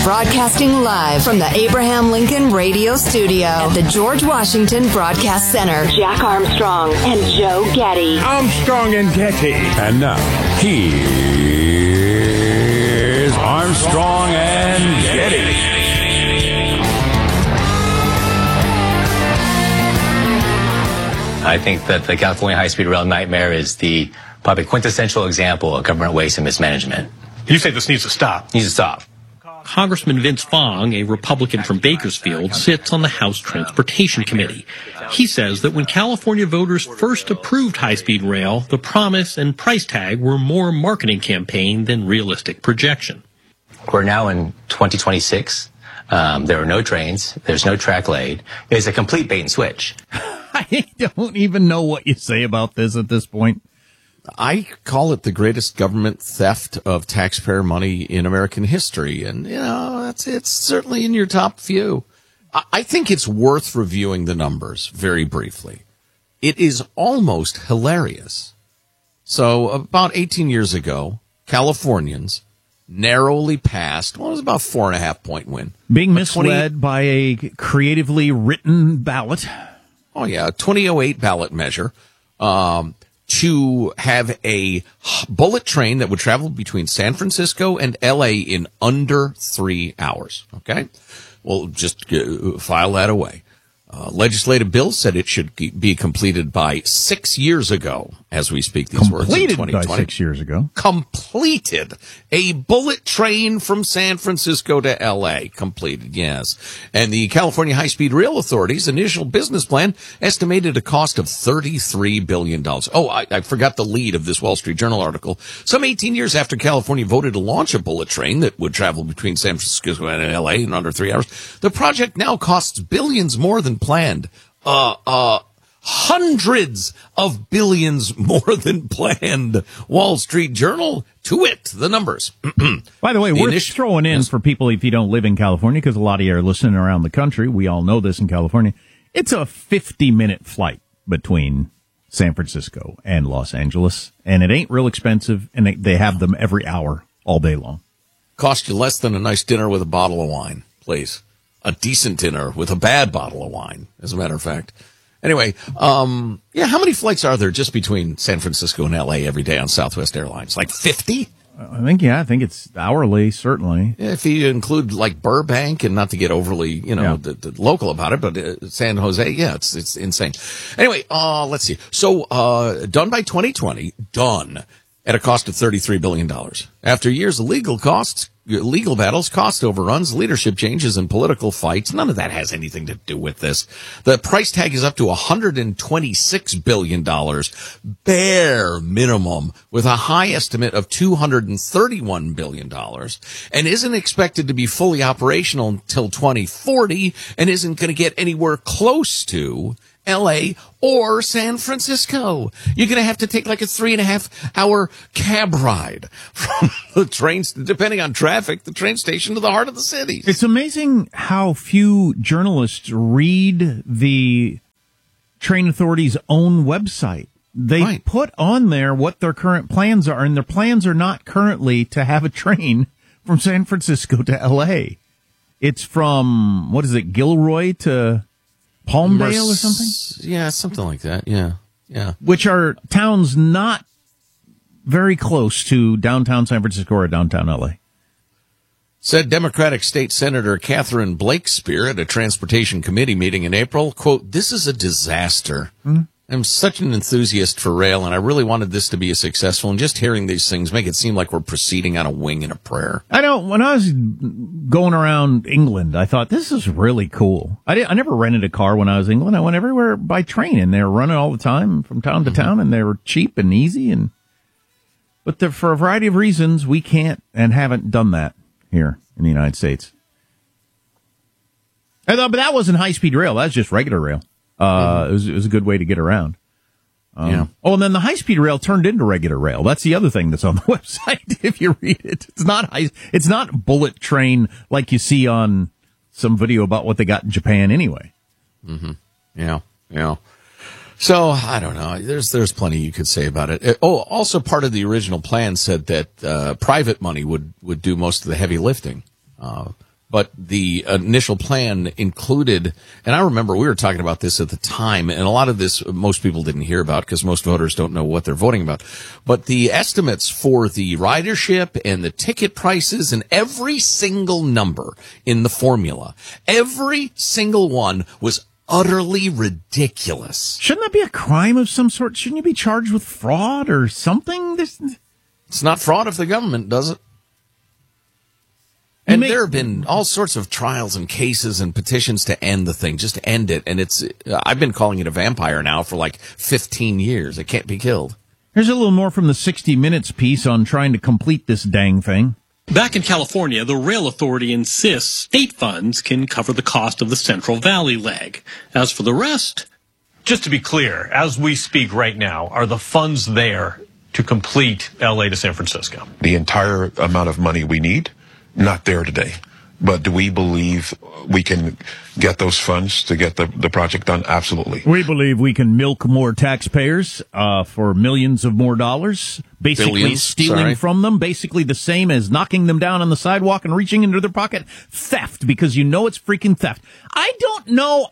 Broadcasting live from the Abraham Lincoln Radio Studio at the George Washington Broadcast Center. Jack Armstrong and Joe Getty. Armstrong and Getty. And now, here's Armstrong and Getty. I think that the California high-speed rail nightmare is the probably quintessential example of government waste and mismanagement. You say this needs to stop. Needs to stop. Congressman Vince Fong, a Republican from Bakersfield, sits on the House Transportation Committee. He says that when California voters first approved high-speed rail, the promise and price tag were more marketing campaign than realistic projection. We're now in 2026. There are no trains. There's no track laid. It's a complete bait and switch. I don't even know what you say about this at this point. I call it the greatest government theft of taxpayer money in American history. And, you know, it's certainly in your top few. I think it's worth reviewing the numbers very briefly. It is almost hilarious. So about 18 years ago, Californians narrowly passed, well, it was about 4.5-point win. Being misled by a creatively written ballot. Oh, yeah, a 2008 ballot measure to have a bullet train that would travel between San Francisco and L.A. in under 3 hours, okay? Well, just file that away. Legislative bill said it should be completed by 6 years ago, as we speak these words in 2020. Completed by 6 years ago. Completed. A bullet train from San Francisco to L.A. Completed, yes. And the California High-Speed Rail Authority's initial business plan estimated a cost of $33 billion. Oh, I forgot the lead of this Wall Street Journal article. Some 18 years after California voted to launch a bullet train that would travel between San Francisco and L.A. in under 3 hours, the project now costs billions more than planned. Hundreds of billions more than planned. Wall Street Journal, to it, the numbers. By the way, we're throwing in for people if you don't live in California, because a lot of you are listening around the country. We all know this in California. It's a 50-minute flight between San Francisco and Los Angeles, and it ain't real expensive, and they have them every hour, all day long. Cost you less than a nice dinner with a bottle of wine, please. A decent dinner with a bad bottle of wine, as a matter of fact. Anyway, how many flights are there just between San Francisco and L.A. every day on Southwest Airlines? Like 50? I think it's hourly, certainly. Yeah, if you include like Burbank, and not to get overly, the local about it, but San Jose, yeah, it's insane. Anyway, let's see. So, done by 2020, done at a cost of $33 billion. After years of legal battles, cost overruns, leadership changes, and political fights, none of that has anything to do with this. The price tag is up to $126 billion, bare minimum, with a high estimate of $231 billion, and isn't expected to be fully operational until 2040, and isn't going to get anywhere close to L.A. or San Francisco. You're going to have to take like a 3.5-hour cab ride from the trains, depending on traffic, the train station to the heart of the city. It's amazing how few journalists read the train authority's own website. They put on there what their current plans are, and their plans are not currently to have a train from San Francisco to L.A. It's from, Gilroy to Palmdale or something? Yeah, something like that. Yeah. Which are towns not very close to downtown San Francisco or downtown L.A. Said Democratic State Senator Catherine Blakespear at a transportation committee meeting in April, quote, "This is a disaster. I'm such an enthusiast for rail, and I really wanted this to be a successful, and just hearing these things make it seem like we're proceeding on a wing and a prayer." I know, when I was going around England, I thought, this is really cool. I never rented a car when I was in England. I went everywhere by train, and they were running all the time from town to town, and they were cheap and easy. But for a variety of reasons, we can't and haven't done that here in the United States. But that wasn't high-speed rail. That was just regular rail. It was a good way to get around. Oh, and then the high-speed rail turned into regular rail. That's the other thing that's on the website. If you read it, it's not bullet train like you see on some video about what they got in Japan anyway. Mm-hmm. Yeah. So I don't know. There's plenty you could say about it. Also part of the original plan said that private money would do most of the heavy lifting. But the initial plan included, and I remember we were talking about this at the time, and a lot of this most people didn't hear about because most voters don't know what they're voting about. But the estimates for the ridership and the ticket prices and every single number in the formula, every single one was utterly ridiculous. Shouldn't that be a crime of some sort? Shouldn't you be charged with fraud or something? It's not fraud if the government does it. And there have been all sorts of trials and cases and petitions to end the thing, just to end it. And I've been calling it a vampire now for like 15 years. It can't be killed. Here's a little more from the 60 Minutes piece on trying to complete this dang thing. Back in California, the rail authority insists state funds can cover the cost of the Central Valley leg. As for the rest... Just to be clear, as we speak right now, are the funds there to complete L.A. to San Francisco? The entire amount of money we need? Not there today. But do we believe we can get those funds to get the project done? Absolutely. We believe we can milk more taxpayers for millions of more dollars, basically stealing from them, basically the same as knocking them down on the sidewalk and reaching into their pocket. Theft, because you know it's freaking theft. I don't know.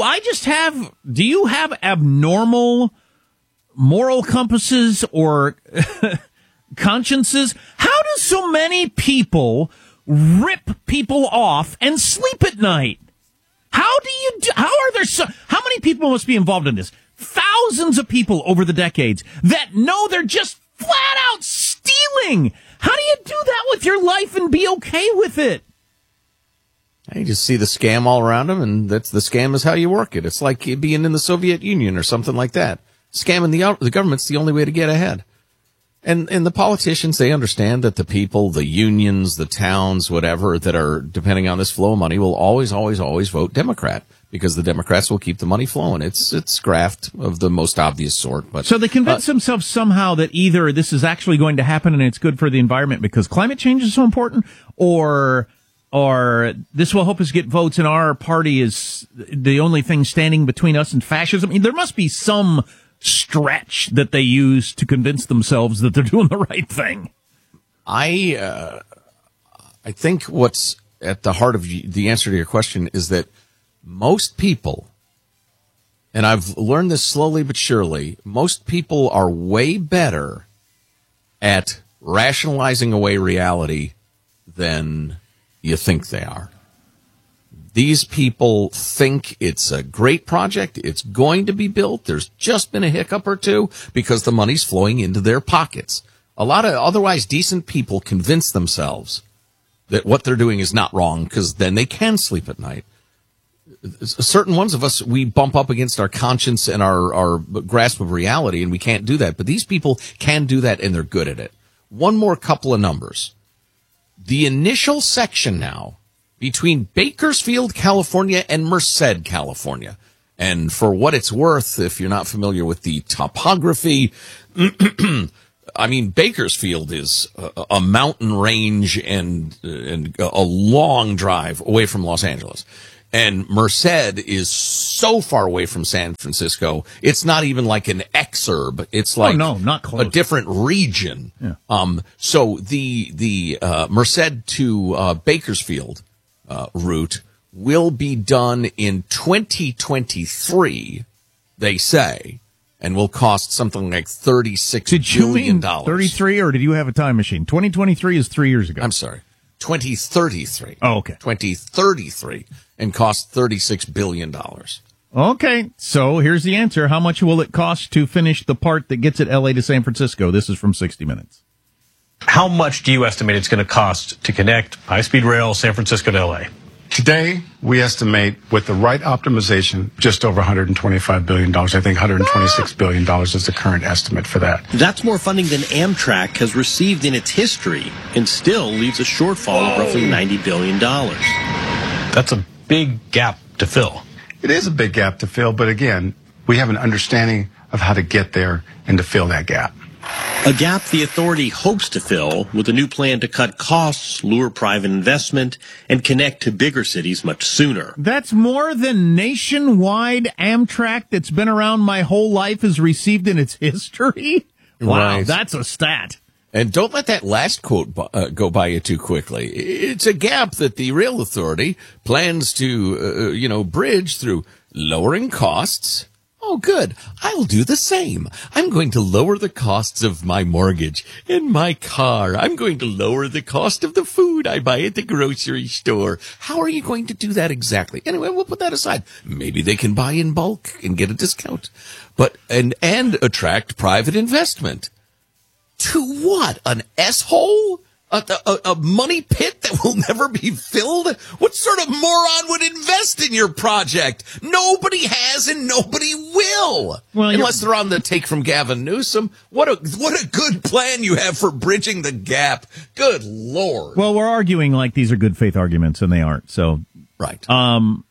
Do you have abnormal moral compasses or consciences? How do so many people rip people off and sleep at night? How many people must be involved in this? Thousands of people over the decades that know they're just flat out stealing. How do you do that with your life and be okay with it? You just see the scam all around them, and the scam is how you work it. It's like being in the Soviet Union or something like that. Scamming the government's the only way to get ahead. And the politicians, they understand that the people, the unions, the towns, whatever, that are depending on this flow of money will always, always, always vote Democrat because the Democrats will keep the money flowing. It's graft of the most obvious sort. But so they convince themselves somehow that either this is actually going to happen and it's good for the environment because climate change is so important, or this will help us get votes and our party is the only thing standing between us and fascism. I mean, there must be some stretch that they use to convince themselves that they're doing the right thing. I think what's at the heart of the answer to your question is that most people, and I've learned this slowly but surely, most people are way better at rationalizing away reality than you think they are. These people think it's a great project. It's going to be built. There's just been a hiccup or two because the money's flowing into their pockets. A lot of otherwise decent people convince themselves that what they're doing is not wrong because then they can sleep at night. Certain ones of us, we bump up against our conscience and our grasp of reality, and we can't do that. But these people can do that, and they're good at it. One more couple of numbers. The initial section now between Bakersfield, California, and Merced, California. And for what it's worth, if you're not familiar with the topography, I mean, Bakersfield is a mountain range and a long drive away from Los Angeles. And Merced is so far away from San Francisco, it's not even like an exurb. It's like not close. A different region. Yeah. So the Merced to Bakersfield route will be done in 2023, they say, and will cost something like $36 billion. 33, or did you have a time machine? 2023 is 3 years ago. I'm sorry. 2033. Oh, okay. 2033, and cost $36 billion. Okay, so here's the answer. How much will it cost to finish the part that gets it L.A. to San Francisco? This is from 60 Minutes. How much do you estimate it's going to cost to connect high-speed rail San Francisco to L.A.? Today, we estimate with the right optimization, just over $125 billion. I think $126 billion is the current estimate for that. That's more funding than Amtrak has received in its history and still leaves a shortfall of roughly $90 billion. That's a big gap to fill. It is a big gap to fill, but again, we have an understanding of how to get there and to fill that gap. A gap the authority hopes to fill with a new plan to cut costs, lure private investment, and connect to bigger cities much sooner. That's more than nationwide Amtrak that's been around my whole life has received in its history? Wow, Right. That's a stat. And don't let that last quote go by you too quickly. It's a gap that the rail authority plans to, bridge through lowering costs. Oh, good. I'll do the same. I'm going to lower the costs of my mortgage and my car. I'm going to lower the cost of the food I buy at the grocery store. How are you going to do that exactly? Anyway, we'll put that aside. Maybe they can buy in bulk and get a discount, and attract private investment. To what? An S-hole? A money pit that will never be filled? What sort of moron would invest in your project? Nobody has and nobody will. Well, unless they're on the take from Gavin Newsom. What a good plan you have for bridging the gap. Good Lord. Well, we're arguing like these are good faith arguments, and they aren't. So right. Although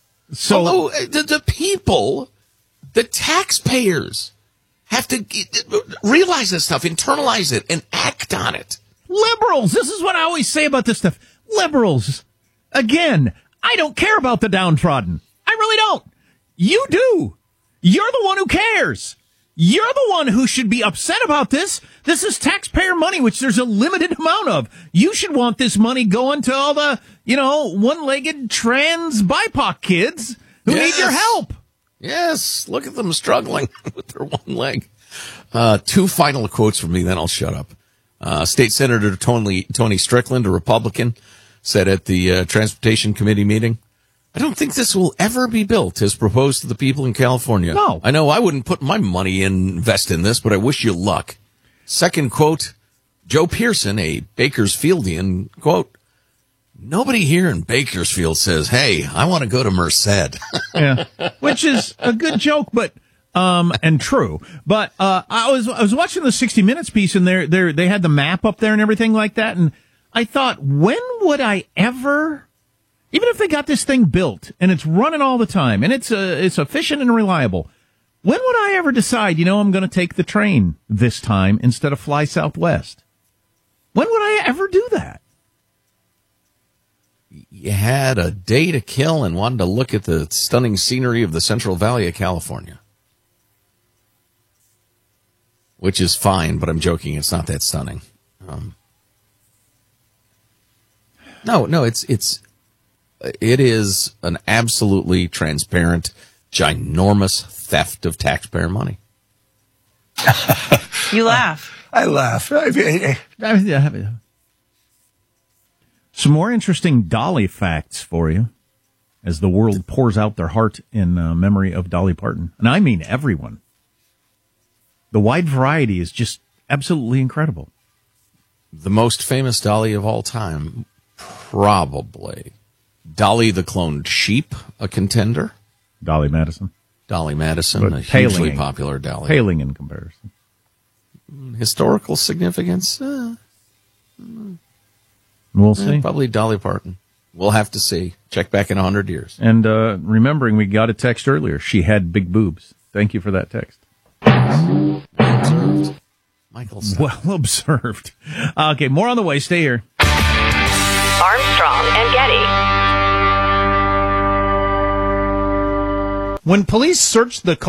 the people, the taxpayers, have to realize this stuff, internalize it, and act on it. Liberals, this is what I always say about this stuff. Liberals, again, I don't care about the downtrodden. I really don't. You do. You're the one who cares. You're the one who should be upset about this. This is taxpayer money, which there's a limited amount of. You should want this money going to all the, one-legged trans BIPOC kids who need your help. Yes, look at them struggling with their one leg. Two final quotes from me, then I'll shut up. State Senator Tony Strickland, a Republican, said at the Transportation Committee meeting, I don't think this will ever be built as proposed to the people in California. No. I know I wouldn't put my money invest in this, but I wish you luck. Second quote, Joe Pearson, a Bakersfieldian, quote, nobody here in Bakersfield says, hey, I want to go to Merced. Yeah, which is a good joke, but and true. But I was watching the 60 Minutes piece, and they had the map up there and everything like that, and I thought, when would I ever, even if they got this thing built and it's running all the time and it's efficient and reliable, when would I ever decide, I'm going to take the train this time instead of fly Southwest? When would I ever do that? You had a day to kill and wanted to look at the stunning scenery of the Central Valley of California. Which is fine, but I'm joking. It's not that stunning. It is an absolutely transparent, ginormous theft of taxpayer money. You laugh. I laugh. Some more interesting Dolly facts for you as the world pours out their heart in memory of Dolly Parton. And I mean everyone. The wide variety is just absolutely incredible. The most famous Dolly of all time, probably. Dolly the Cloned Sheep, a contender. Dolly Madison, a hugely popular Dolly. Paling in comparison. Historical significance? We'll see. Probably Dolly Parton. We'll have to see. Check back in 100 years. And remembering, we got a text earlier. She had big boobs. Thank you for that text. Observed. Michael said. Well observed. Okay, more on the way. Stay here. Armstrong and Getty. When police searched the car